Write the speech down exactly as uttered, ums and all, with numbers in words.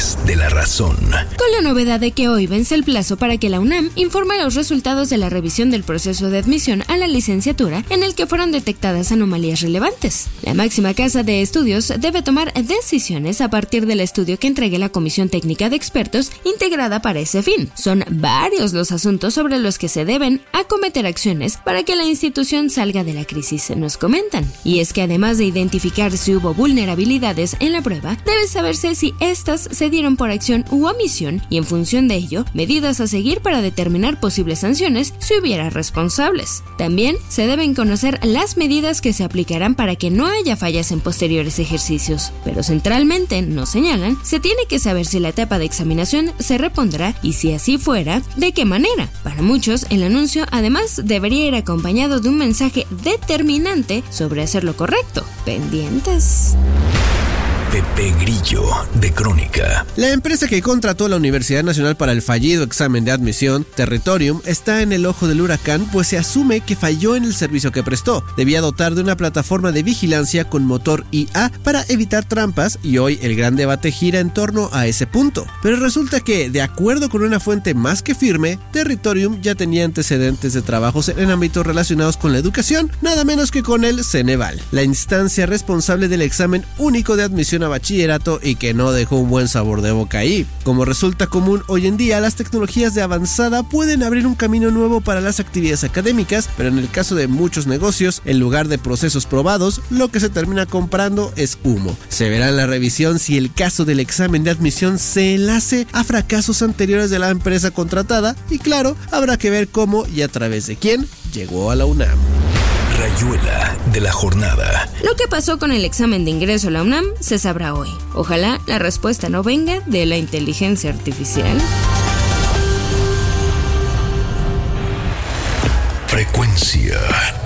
voces de la razón. Con la novedad de que hoy vence el plazo para que la UNAM informe los resultados de la revisión del proceso de admisión a la licenciatura en el que fueron detectadas anomalías relevantes. La máxima casa de estudios debe tomar decisiones a partir del estudio que entregue la Comisión Técnica de Expertos integrada para ese fin. Son varios los asuntos sobre los que se deben acometer acciones para que la institución salga de la crisis, nos comentan. Y es que además de identificar si hubo vulnerabilidades en la prueba, debe saberse si estas se dieron por acción u omisión y en función de ello, medidas a seguir para determinar posibles sanciones si hubiera responsables. También se deben conocer las medidas que se aplicarán para que no haya fallas en posteriores ejercicios. Pero centralmente, nos señalan, se tiene que saber si la etapa de examinación se repondrá y si así fuera, de qué manera. Para muchos, el anuncio además debería ir acompañado de un mensaje determinante sobre hacer lo correcto. Pendientes. Pepe Grillo, de Crónica. La empresa que contrató a la Universidad Nacional para el fallido examen de admisión, Territorium, está en el ojo del huracán, pues se asume que falló en el servicio que prestó. Debía dotar de una plataforma de vigilancia con motor I A para evitar trampas y hoy el gran debate gira en torno a ese punto. Pero resulta que, de acuerdo con una fuente más que firme, Territorium ya tenía antecedentes de trabajos en ámbitos relacionados con la educación, nada menos que con el Ceneval, la instancia responsable del examen único de admisión a bachillerato y que no dejó un buen sabor de boca ahí. Como resulta común hoy en día, las tecnologías de avanzada pueden abrir un camino nuevo para las actividades académicas, pero en el caso de muchos negocios, en lugar de procesos probados, lo que se termina comprando es humo. Se verá en la revisión si el caso del examen de admisión se enlace a fracasos anteriores de la empresa contratada y claro, habrá que ver cómo y a través de quién llegó a la UNAM. Rayuela de la jornada. Lo que pasó con el examen de ingreso a la UNAM se sabrá hoy. Ojalá la respuesta no venga de la inteligencia artificial. Frecuencia.